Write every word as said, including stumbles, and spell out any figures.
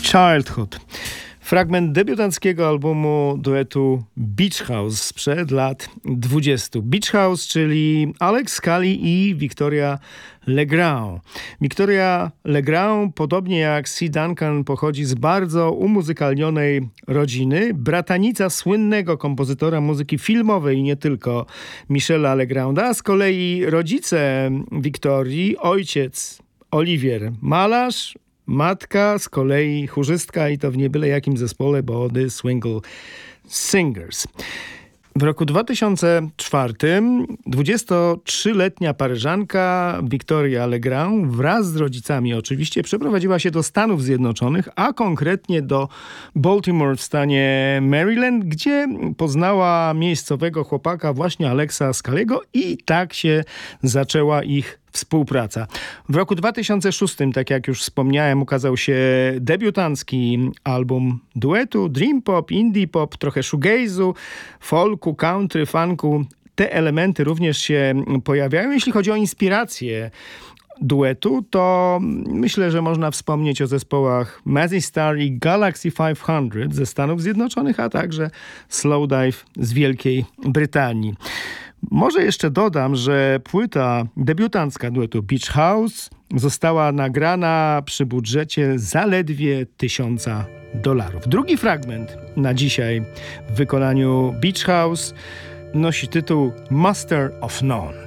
Childhood. Fragment debiutanckiego albumu duetu Beach House sprzed lat dwudziestu. Beach House, czyli Alex Scully i Victoria Legrand. Victoria Legrand, podobnie jak C. Duncan, pochodzi z bardzo umuzykalnionej rodziny. Bratanica słynnego kompozytora muzyki filmowej i nie tylko, Michela Legranda. Z kolei rodzice Wiktorii, ojciec Olivier malarz, matka z kolei chórzystka i to w nie byle jakim zespole, bo The Swingle Singers. W roku dwa tysiące czwartym dwudziestotrzyletnia Paryżanka Victoria Legrand wraz z rodzicami oczywiście przeprowadziła się do Stanów Zjednoczonych, a konkretnie do Baltimore w stanie Maryland, gdzie poznała miejscowego chłopaka właśnie Alexa Scully'ego i tak się zaczęła ich współpraca. W roku dwa tysiące szóstym, tak jak już wspomniałem, ukazał się debiutancki album duetu, dream pop, indie pop, trochę shoegaze'u, folku, country, funku. Te elementy również się pojawiają. Jeśli chodzi o inspirację duetu, to myślę, że można wspomnieć o zespołach Mazzy Star i Galaxy pięćset ze Stanów Zjednoczonych, a także Slowdive z Wielkiej Brytanii. Może jeszcze dodam, że płyta debiutancka duetu Beach House została nagrana przy budżecie zaledwie tysiąca dolarów. Drugi fragment na dzisiaj w wykonaniu Beach House nosi tytuł Master of None.